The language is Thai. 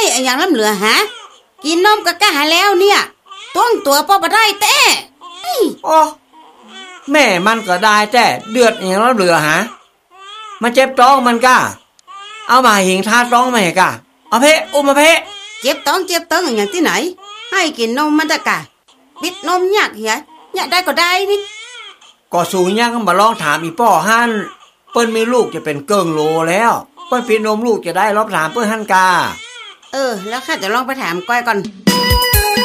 อย่างล้ำเหลือหากินนมกะกะหาแล้วเนี่ยต้องตัวป้อบ่ได้แต้อ๋อแม่มันก็ได้แต่เดือดอย่างล้ำเหลือหามันเจ็บท้องมันก้าเอามาหิงทาท้องมาให้ก้าเอาเพะอุ้มมาเพะเจ็บท้องอย่างที่ไหนให้กินนมมันตะกะบิดนมยากเหี้ยอยากได้ก็ได้นี่ก็สูงยังมาลองถามอีป้อฮั่นเปิ้นมีลูกจะเป็นเกิงโลแล้วเปิ้นปีนนมลูกจะได้รอบถามเปิ้นหั่นกาแล้วข้าจะลองไปถามก้อยก่อน